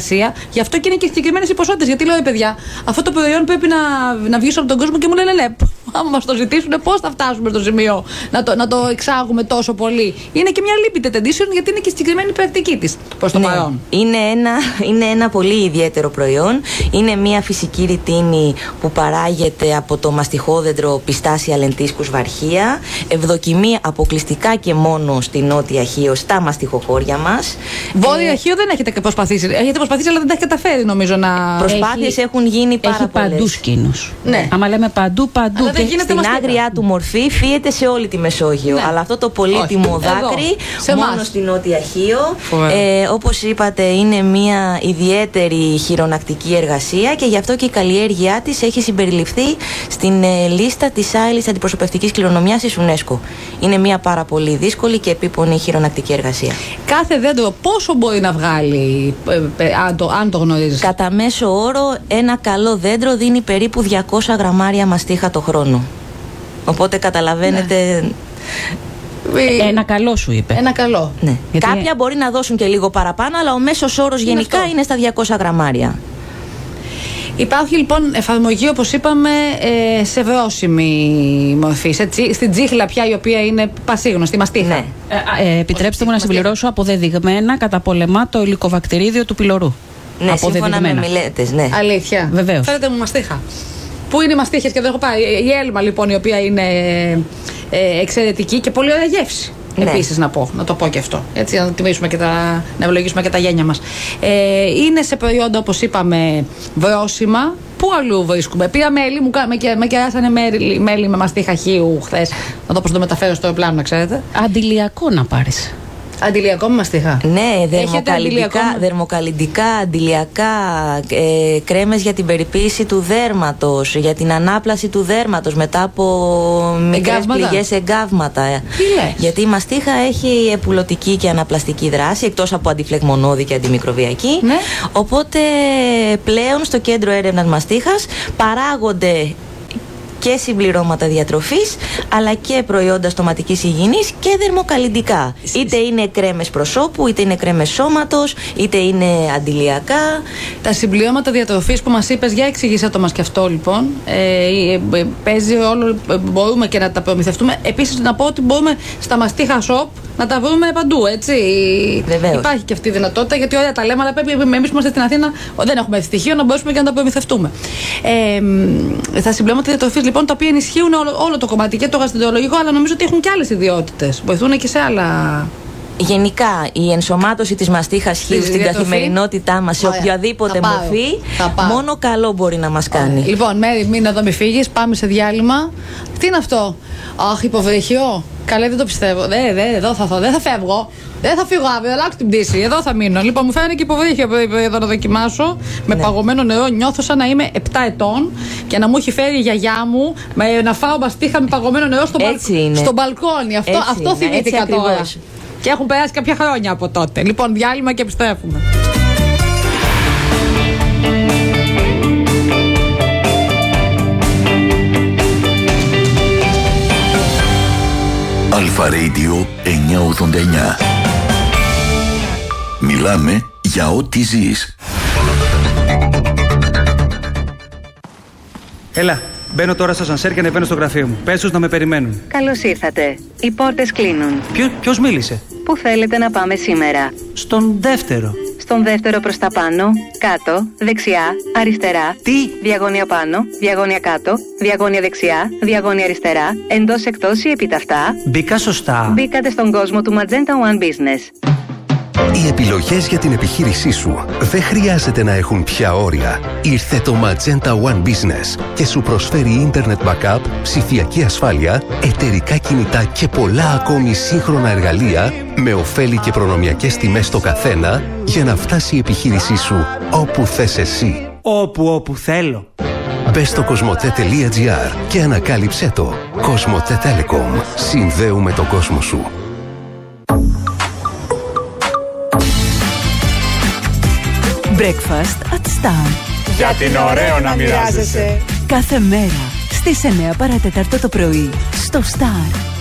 εργασία. Γι' αυτό και είναι και συγκεκριμένες οι ποσότητες. Γιατί λέω, παιδιά, αυτό το προϊόν πρέπει να βγει από τον κόσμο και μου λένε, ναι, άμα μας το ζητήσουν, πώς θα φτάσουμε στο σημείο να το εξάγουμε τόσο πολύ. Είναι και μια limited edition, γιατί είναι και συγκεκριμένη πρακτική της προς το παρόν. Είναι ένα πολύ ιδιαίτερο προϊόν. Είναι μια φυσική ρητίνη που παράγεται από το μαστιχόδεντρο Πιστάσια λεντίσκους βαρχία. Ευδοκιμεί αποκλειστικά και μόνο στη Νότια Χίο, στα μαστιχοχώρια μας. Βόρεια Χίο δεν έχετε προσπαθήσει. Έχετε προσπαθήσει, αλλά δεν τα έχετε καταφέρει, νομίζω να. Προσπάθειες έχουν γίνει πάρα πολλές. Έχει παντού σκήνους. Ναι. Άμα λέμε παντού. Και στην άγριά του μορφή φύεται σε όλη τη Μεσόγειο. Ναι. Αλλά αυτό το πολύτιμο δάκρυ μόνο στη Νότια Χίο. Όπως είπατε, είναι μια ιδιαίτερη χειρονακτική εργασία και γι' αυτό και η καλλιέργειά της έχει συμπεριληφθεί στην λίστα της άειλης αντιπροσωπευτικής κληρονομιάς της UNESCO. Είναι μια πάρα πολύ δύσκολη και επίπονη χειρονακτική εργασία. Κάθε δέντρο πόσο μπορεί να βγάλει, αν το γνωρίζεις? Κατά μέσο όρο, ένα καλό δέντρο δίνει περίπου 200 γραμμάρια μαστίχα το χρόνο. Οπότε καταλαβαίνετε. Ένα καλό σου είπε. Ένα καλό. Ναι. Κάποια μπορεί να δώσουν και λίγο παραπάνω, αλλά ο μέσος όρος γενικά είναι στα 200 γραμμάρια. Υπάρχει λοιπόν εφαρμογή, όπως είπαμε, σε βρώσιμη μορφή. Στην τσίχλα πια, η οποία είναι πασίγνωστη, μαστίχα. Ναι. Επιτρέψτε μου να συμπληρώσω, αποδεδειγμένα καταπολεμά το υλικοβακτηρίδιο του πυλωρού. Ναι, σύμφωνα με μελέτες, ναι. Αλήθεια. Βεβαίως. Φέρετε μου μαστίχα. Πού είναι οι μαστίχες και δεν έχω πάει. Η έλμα λοιπόν, η οποία είναι εξαιρετική και πολύ ωραία γεύση. Ναι. Επίσης να το πω και αυτό. Έτσι, να τιμήσουμε και να ευλογήσουμε και τα γένια μας. Είναι σε προϊόντα, όπως είπαμε, βρώσιμα. Πού αλλού βρίσκουμε? Πήρα μέλι, με κεράσανε μέλι με μαστίχα χείου χθες. Να το πώς το μεταφέρω στο αεροπλάνο, να ξέρετε. Αντιλιακό να πάρεις. Αντιλιακό με μαστίχα. Ναι, δερμοκαλλυντικά, αντιλιακά, κρέμες για την περιποίηση του δέρματος, για την ανάπλαση του δέρματος μετά από μικρές πληγές, εγκάβματα. Γιατί η μαστίχα έχει επουλωτική και αναπλαστική δράση, εκτός από αντιφλεγμονώδη και αντιμικροβιακή. Ναι. Οπότε πλέον στο Κέντρο Έρευνας Μαστίχας παράγονται και συμπληρώματα διατροφής, αλλά και προϊόντα στοματικής υγιεινής και δερμοκαλλυντικά. Είτε είναι κρέμες προσώπου, είτε είναι κρέμες σώματος, είτε είναι αντιλιακά. Τα συμπληρώματα διατροφής που μας είπες, για εξηγήστε το μας και αυτό λοιπόν. Παίζει ρόλο, μπορούμε και να τα προμηθευτούμε. Επίσης να πω ότι μπορούμε στα μαστίχα shop να τα βρούμε παντού, έτσι. Βεβαίως. Υπάρχει και αυτή η δυνατότητα, γιατί ωραία τα λέμε, αλλά πρέπει εμείς που είμαστε στην Αθήνα, δεν έχουμε στοιχείο να μπορέσουμε και να τα προμηθευτούμε. Τα συμπληρώματα διατροφής λοιπόν, τα οποία ενισχύουν όλο το κομμάτι και το γαστρολογικό, αλλά νομίζω ότι έχουν και άλλες ιδιότητες. Βοηθούν και σε άλλα. Γενικά, η ενσωμάτωση της μαστίχας χείου στην καθημερινότητά μας, σε οποιαδήποτε μορφή, μόνο καλό μπορεί να μας κάνει. Λοιπόν, Μέρη, μην εδώ μη φύγεις, πάμε σε διάλειμμα. Τι είναι αυτό? Αχ, υποβρύχιο. Καλέ, δεν το πιστεύω. Δεν θα φεύγω. Δεν θα φύγω αύριο, αλλάξω την πτήση. Εδώ θα μείνω. Λοιπόν, μου φαίνεται και υποβρύχιο εδώ να δοκιμάσω. Με παγωμένο νερό, νιώθω σαν να είμαι 7 ετών και να μου έχει φέρει η γιαγιά μου να φάω μαστίχα με παγωμένο νερό στο μπαλκόνι. Αυτό θυμήθηκα τώρα. Και έχουν περάσει κάποια χρόνια από τότε. Λοιπόν, διάλειμμα και επιστρέφουμε. Αλφα Radio 989. Μιλάμε για ό,τι ζεις. Έλα, μπαίνω τώρα στο ασανσέρ και ανεβαίνω στο γραφείο μου. Πες τους να με περιμένουν. Καλώς ήρθατε. Οι πόρτες κλείνουν. Ποιος μίλησε? Πού θέλετε να πάμε σήμερα? Στον δεύτερο. Στον δεύτερο προς τα πάνω, κάτω, δεξιά, αριστερά. Τι? Διαγώνια πάνω, διαγώνια κάτω, διαγώνια δεξιά, διαγώνια αριστερά, εντός εκτός ή επιταυτά. Μπήκα σωστά. Μπήκατε στον κόσμο του Magenta One Business. Οι επιλογές για την επιχείρησή σου δεν χρειάζεται να έχουν πια όρια. Ήρθε το Magenta One Business και σου προσφέρει Internet Backup, ψηφιακή ασφάλεια, εταιρικά κινητά και πολλά ακόμη σύγχρονα εργαλεία με ωφέλη και προνομιακές τιμές στο καθένα για να φτάσει η επιχείρησή σου όπου θες εσύ. Όπου θέλω. Μπες στο cosmote.gr και ανακάλυψέ το. Cosmote Telecom. Συνδέουμε τον κόσμο σου. Breakfast at Star. Γιατί είναι ωραίο να μοιράζεσαι. Κάθε μέρα στις 9 παρατέταρτο το πρωί στο Star.